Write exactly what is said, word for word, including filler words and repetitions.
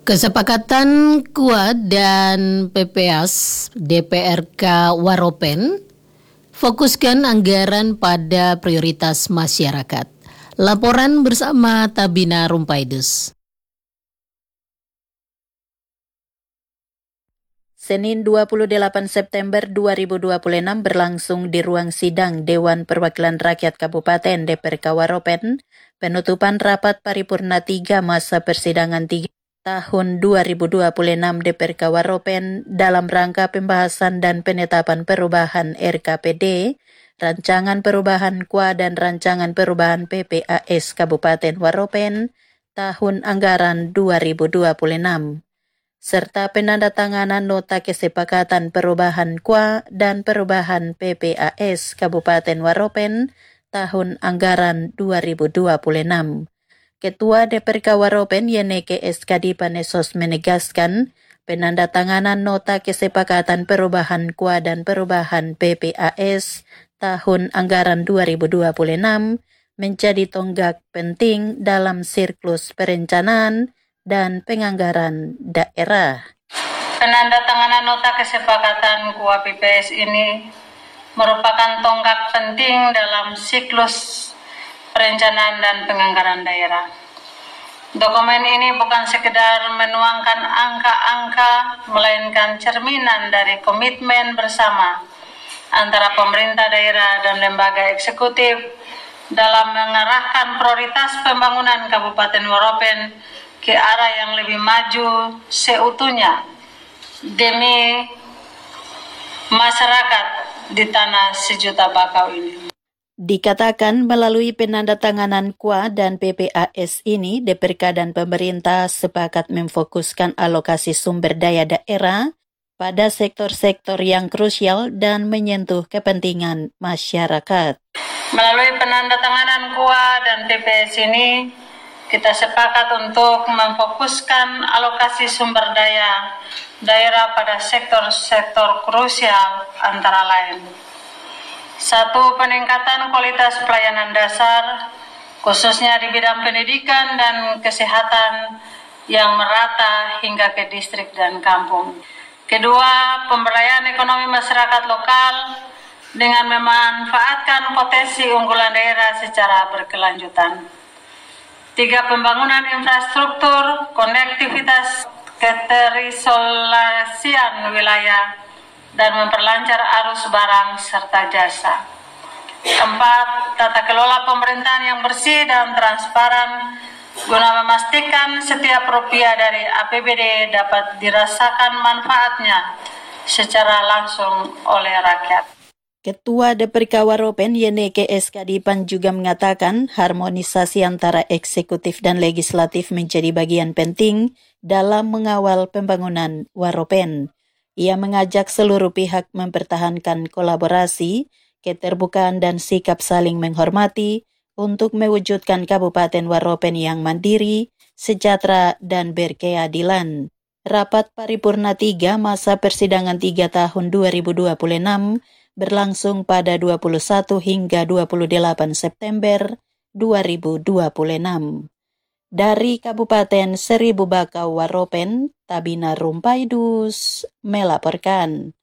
Kesepakatan K U A dan P P A S D P R K Waropen fokuskan anggaran pada prioritas masyarakat. Laporan bersama Tabina Rumpaidus. Senin dua puluh delapan September dua ribu dua puluh enam berlangsung di ruang sidang Dewan Perwakilan Rakyat Kabupaten D P R K Waropen, penutupan rapat paripurna tiga masa persidangan tiga tahun dua ribu dua puluh enam D P R K Waropen dalam rangka pembahasan dan penetapan perubahan R K P D, Rancangan Perubahan K U A dan Rancangan Perubahan P P A S Kabupaten Waropen tahun anggaran dua ribu dua puluh enam. Serta penandatanganan nota kesepakatan perubahan K U A dan perubahan P P A S Kabupaten Waropen tahun anggaran dua ribu dua puluh enam. Ketua D P R K Waropen Yeneke Eskadipan Esos menegaskan penandatanganan nota kesepakatan perubahan K U A dan perubahan P P A S tahun anggaran dua ribu dua puluh enam menjadi tonggak penting dalam siklus perencanaan dan penganggaran daerah. Penandatanganan nota kesepakatan K U A P P S ini merupakan tonggak penting dalam siklus perencanaan dan penganggaran daerah. Dokumen ini bukan sekedar menuangkan angka-angka, melainkan cerminan dari komitmen bersama antara pemerintah daerah dan lembaga eksekutif dalam mengarahkan prioritas pembangunan Kabupaten Waropen ke arah yang lebih maju seutuhnya demi masyarakat di tanah sejuta bakau ini. Dikatakan melalui penandatanganan K U A dan P P A S ini, D P R K dan pemerintah sepakat memfokuskan alokasi sumber daya daerah pada sektor-sektor yang krusial dan menyentuh kepentingan masyarakat. Melalui penandatanganan K U A dan P P A S ini, kita sepakat untuk memfokuskan alokasi sumber daya daerah pada sektor-sektor krusial antara lain. Satu, peningkatan kualitas pelayanan dasar, khususnya di bidang pendidikan dan kesehatan yang merata hingga ke distrik dan kampung. Kedua, pemberdayaan ekonomi masyarakat lokal dengan memanfaatkan potensi unggulan daerah secara berkelanjutan. Tiga, pembangunan infrastruktur, konektivitas, keterisolasian wilayah, dan memperlancar arus barang serta jasa. Empat, tata kelola pemerintahan yang bersih dan transparan guna memastikan setiap rupiah dari A P B D dapat dirasakan manfaatnya secara langsung oleh rakyat. Ketua D P R K Waropen Yeneke Eskadipan juga mengatakan harmonisasi antara eksekutif dan legislatif menjadi bagian penting dalam mengawal pembangunan Waropen. Ia mengajak seluruh pihak mempertahankan kolaborasi, keterbukaan dan sikap saling menghormati untuk mewujudkan Kabupaten Waropen yang mandiri, sejahtera dan berkeadilan. Rapat paripurna tiga masa persidangan tiga tahun dua ribu dua puluh enam berlangsung pada dua puluh satu hingga dua puluh delapan September dua ribu dua puluh enam. Dari Kabupaten Seribu Bakau Waropen, Tabina Rumpaidus melaporkan.